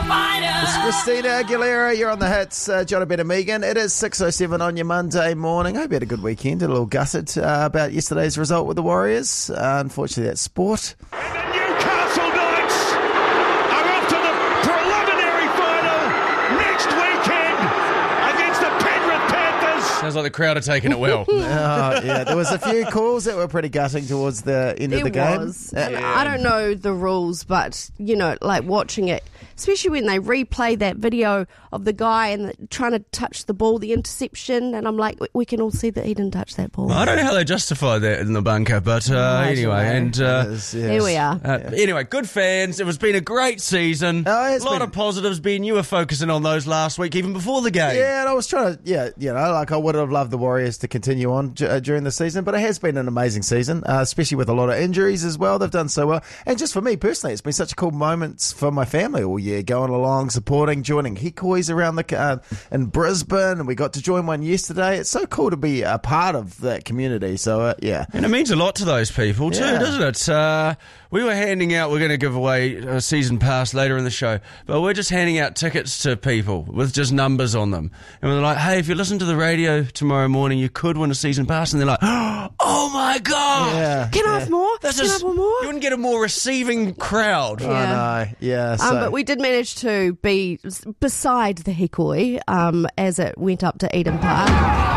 It's Christina Aguilera. You're on the hits. John Ben and Megan. It is 6:07 on your Monday morning. I hope you had a good weekend. A little gutted about yesterday's result with the Warriors. Unfortunately, that's sport. And the Newcastle Knights are off to the preliminary final next weekend against the Penrith Panthers. Sounds like the crowd are taking it well. Yeah, there was a few calls that were pretty gutting towards the end of the game. Was. And I don't know the rules, but, like watching it, especially when they replay that video of the guy and trying to touch the ball, the interception, and I'm like, we can all see that he didn't touch that ball. I don't know how they justify that in the bunker, but anyway. And here we are. Anyway, good fans. It's been a great season. A lot of positives. Ben, you were focusing on those last week, even before the game. Yeah, and I was trying to, I would have loved the Warriors to continue on during the season, but it has been an amazing season, especially with a lot of injuries as well. They've done so well. And just for me personally, it's been such a cool moments for my family all year, going along, supporting, joining Hikois around in Brisbane, and we got to join one yesterday. It's so cool to be a part of that community. So, yeah. And it means a lot to those people too, doesn't it? We were handing out, we're going to give away a season pass later in the show, but we're just handing out tickets to people with just numbers on them. And we're like, hey, if you listen to the radio tomorrow morning, you could win a season pass. And they're like, oh my God. Yeah. Can I have more? Can I have one more? You wouldn't get a more receiving crowd. Yeah. I know. Yeah. But we did manage to be beside the Hikoi as it went up to Eden Park.